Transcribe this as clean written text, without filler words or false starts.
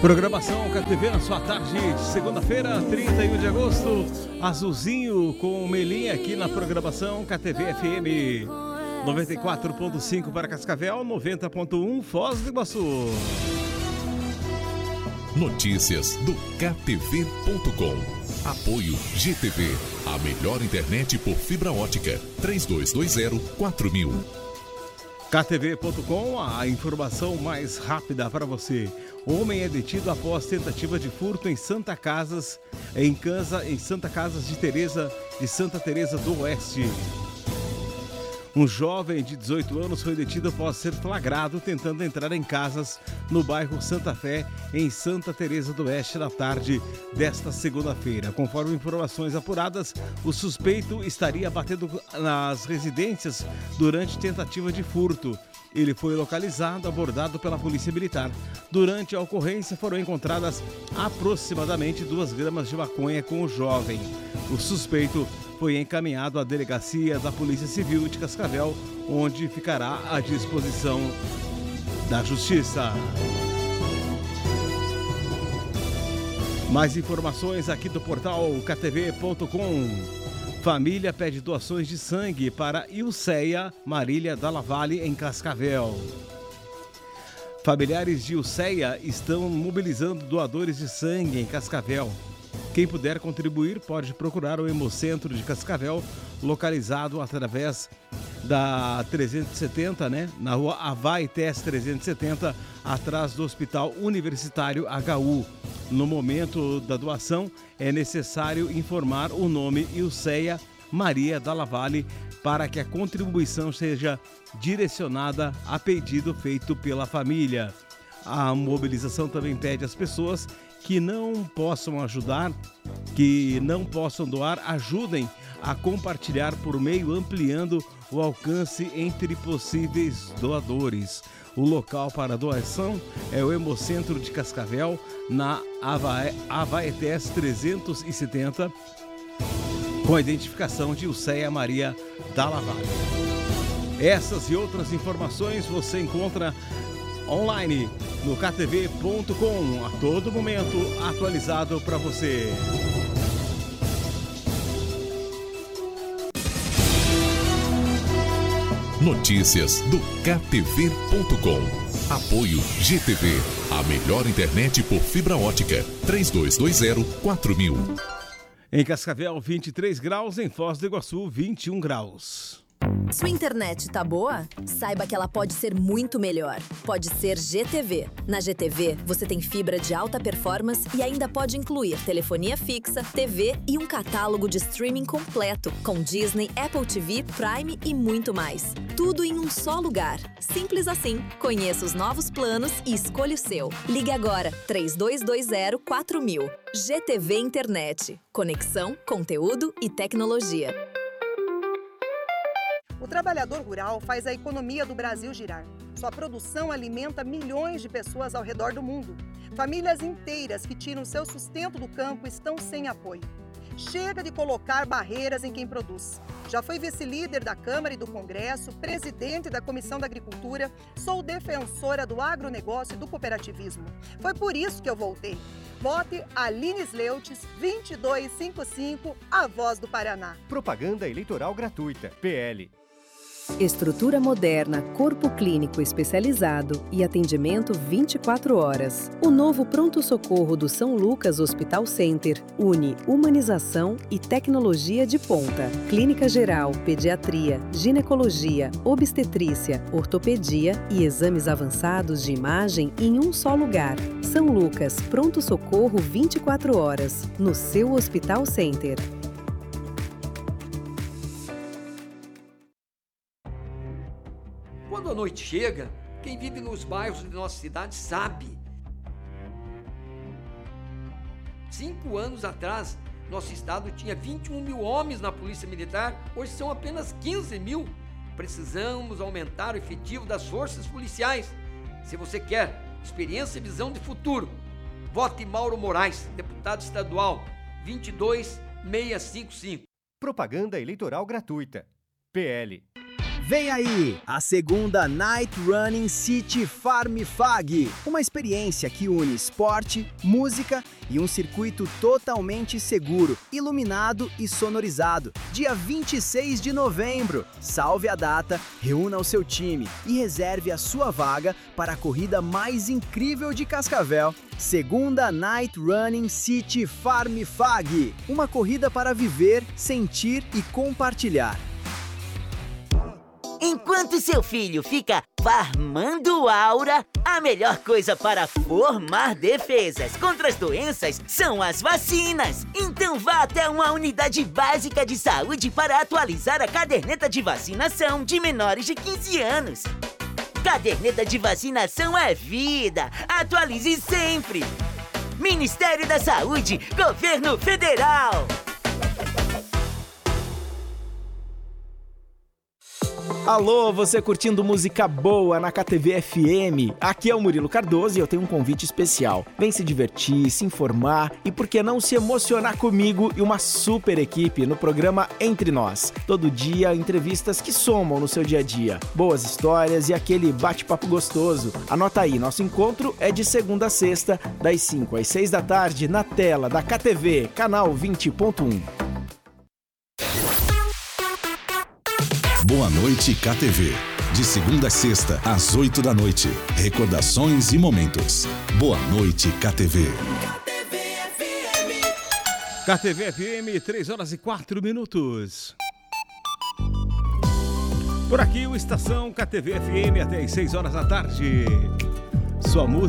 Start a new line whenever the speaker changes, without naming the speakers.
Programação KTV na sua tarde de segunda-feira, 31 de agosto. Azulzinho com Melinha aqui na programação KTV FM 94.5 para Cascavel, 90.1 Foz do Iguaçu.
Notícias do KTV.com. Apoio GTV, a melhor internet por fibra ótica. 3220-4000.
KTV.com, a informação mais rápida para você. Homem é detido após tentativa de furto em Santa Casas de Santa Teresa do Oeste. Um jovem de 18 anos foi detido após ser flagrado tentando entrar em casas no bairro Santa Fé, em Santa Teresa do Oeste, na tarde desta segunda-feira. Conforme informações apuradas, o suspeito estaria batendo nas residências durante tentativa de furto. Ele foi localizado, abordado pela Polícia Militar. Durante a ocorrência foram encontradas aproximadamente 2 gramas de maconha com o jovem. O suspeito foi encaminhado à delegacia da Polícia Civil de Cascavel, onde ficará à disposição da Justiça. Mais informações aqui do portal ktv.com. Família pede doações de sangue para Ilceia Marília Dalla Valle, em Cascavel. Familiares de Ilceia estão mobilizando doadores de sangue em Cascavel. Quem puder contribuir pode procurar o Hemocentro de Cascavel, localizado através da 370, na rua Avaí-Tess 370, atrás do Hospital Universitário HU. No momento da doação, é necessário informar o nome Ilceia Maria Dalla Valle para que a contribuição seja direcionada a pedido feito pela família. A mobilização também pede às pessoas que não possam ajudar, que não possam doar, ajudem a compartilhar por meio ampliando o alcance entre possíveis doadores. O local para a doação é o Hemocentro de Cascavel, na Avaí-Tess 370, com a identificação de Ilceia Maria Dalla Valle. Essas e outras informações você encontra online no ktv.com, a todo momento atualizado para você.
Notícias do KTV.com. Apoio GTV, a melhor internet por fibra ótica. 3220-4000.
Em Cascavel, 23 graus, em Foz do Iguaçu, 21 graus.
Sua internet tá boa? Saiba que ela pode ser muito melhor. Pode ser GTV. Na GTV, você tem fibra de alta performance e ainda pode incluir telefonia fixa, TV e um catálogo de streaming completo, com Disney, Apple TV, Prime e muito mais. Tudo em um só lugar. Simples assim. Conheça os novos planos e escolha o seu. Ligue agora, 3220-4000. GTV Internet. Conexão, conteúdo e tecnologia.
O trabalhador rural faz a economia do Brasil girar. Sua produção alimenta milhões de pessoas ao redor do mundo. Famílias inteiras que tiram seu sustento do campo estão sem apoio. Chega de colocar barreiras em quem produz. Já fui vice-líder da Câmara e do Congresso, presidente da Comissão da Agricultura, sou defensora do agronegócio e do cooperativismo. Foi por isso que eu voltei. Vote Aline Sleutes, 2255, a voz do Paraná.
Propaganda eleitoral gratuita. PL.
Estrutura moderna, corpo clínico especializado e atendimento 24 horas. O novo pronto-socorro do São Lucas Hospital Center une humanização e tecnologia de ponta. Clínica geral, pediatria, ginecologia, obstetrícia, ortopedia e exames avançados de imagem em um só lugar. São Lucas, pronto-socorro 24 horas, no seu Hospital Center.
Quando a noite chega, quem vive nos bairros de nossa cidade sabe. 5 anos atrás, nosso estado tinha 21 mil homens na Polícia Militar, hoje são apenas 15 mil. Precisamos aumentar o efetivo das forças policiais. Se você quer experiência e visão de futuro, vote Mauro Moraes, deputado estadual, 22655.
Propaganda eleitoral gratuita. PL.
Vem aí, a segunda Night Running City Farm Fag, uma experiência que une esporte, música e um circuito totalmente seguro, iluminado e sonorizado. Dia 26 de novembro. Salve a data, reúna o seu time e reserve a sua vaga para a corrida mais incrível de Cascavel. Segunda Night Running City Farm Fag, uma corrida para viver, sentir e compartilhar.
Enquanto seu filho fica farmando aura, a melhor coisa para formar defesas contra as doenças são as vacinas. Então vá até uma unidade básica de saúde para atualizar a caderneta de vacinação de menores de 15 anos. Caderneta de vacinação é vida. Atualize sempre. Ministério da Saúde, Governo Federal.
Alô, você curtindo música boa na KTV FM? Aqui é o Murilo Cardoso e eu tenho um convite especial. Vem se divertir, se informar e por que não se emocionar comigo e uma super equipe no programa Entre Nós. Todo dia, entrevistas que somam no seu dia a dia. Boas histórias e aquele bate-papo gostoso. Anota aí, nosso encontro é de segunda a sexta, das 5 às 6 da tarde, na tela da KTV, canal 20.1.
Boa Noite KTV. De segunda a sexta, às 8 da noite. Recordações e momentos. Boa Noite KTV.
KTV FM, 3 horas e 4 minutos. Por aqui, o Estação KTV FM até às 6 horas da tarde. Sua música.